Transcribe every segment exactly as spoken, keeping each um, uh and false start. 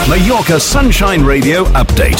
Mallorca Sunshine Radio update.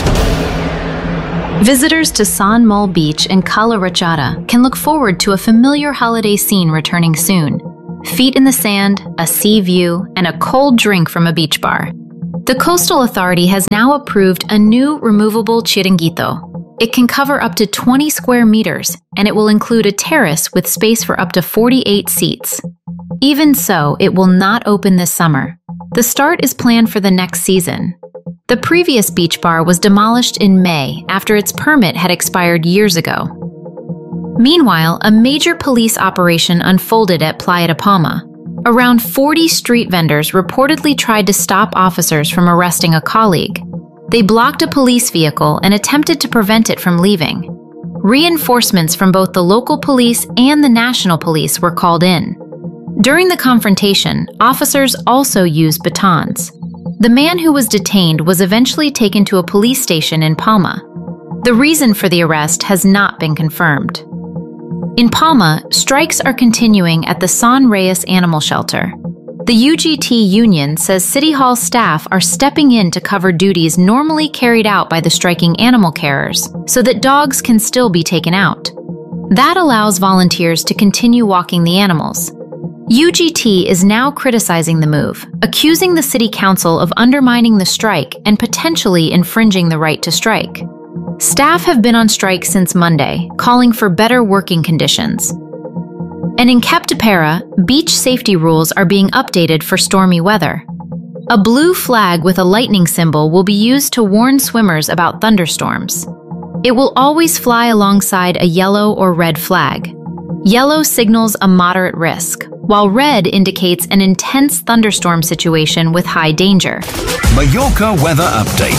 Visitors to San Mol Beach in Cala Rachada can look forward to a familiar holiday scene returning soon. Feet in the sand, a sea view, and a cold drink from a beach bar. The Coastal Authority has now approved a new removable chiringuito. It can cover up to twenty square meters, and it will include a terrace with space for up to forty-eight seats. Even so, it will not open this summer. The start is planned for the next season. The previous beach bar was demolished in May after its permit had expired years ago. Meanwhile, a major police operation unfolded at Playa de Palma. Around forty street vendors reportedly tried to stop officers from arresting a colleague. They blocked a police vehicle and attempted to prevent it from leaving. Reinforcements from both the local police and the national police were called in. During the confrontation, officers also used batons. The man who was detained was eventually taken to a police station in Palma. The reason for the arrest has not been confirmed. In Palma, strikes are continuing at the San Reyes Animal Shelter. The U G T union says City Hall staff are stepping in to cover duties normally carried out by the striking animal carers, so that dogs can still be taken out. That allows volunteers to continue walking the animals. U G T is now criticizing the move, accusing the City Council of undermining the strike and potentially infringing the right to strike. Staff have been on strike since Monday, calling for better working conditions. And in Captepera, beach safety rules are being updated for stormy weather. A blue flag with a lightning symbol will be used to warn swimmers about thunderstorms. It will always fly alongside a yellow or red flag. Yellow signals a moderate risk, while red indicates an intense thunderstorm situation with high danger. Mallorca weather update.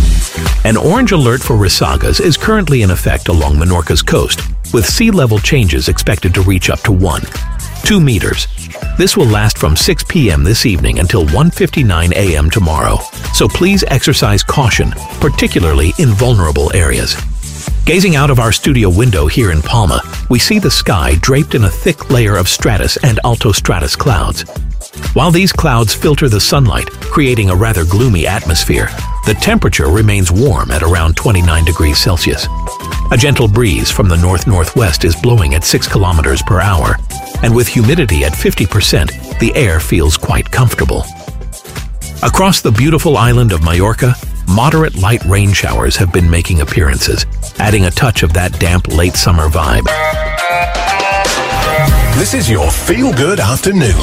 An orange alert for risagas is currently in effect along Menorca's coast, with sea level changes expected to reach up to one, two meters. This will last from six p m this evening until one fifty-nine a m tomorrow, so please exercise caution, particularly in vulnerable areas. Gazing out of our studio window here in Palma, we see the sky draped in a thick layer of stratus and altostratus clouds. While these clouds filter the sunlight, creating a rather gloomy atmosphere, the temperature remains warm at around twenty-nine degrees Celsius. A gentle breeze from the north-northwest is blowing at six kilometers per hour, and with humidity at fifty percent, the air feels quite comfortable. Across the beautiful island of Mallorca, moderate light rain showers have been making appearances, adding a touch of that damp late summer vibe. This is your feel-good afternoon.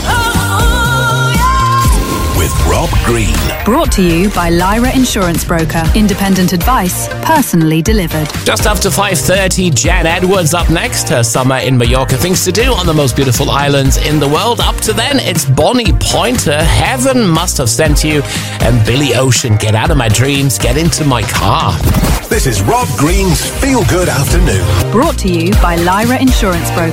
With Rob Green. Brought to you by Lyra Insurance Broker. Independent advice, personally delivered. Just after five thirty, Jan Edwards up next. Her summer in Mallorca. Things to do on the most beautiful islands in the world. Up to then, it's Bonnie Pointer. Heaven Must Have Sent You. And Billy Ocean. Get out of my dreams. Get into my car. This is Rob Green's Feel Good Afternoon. Brought to you by Lyra Insurance Broker.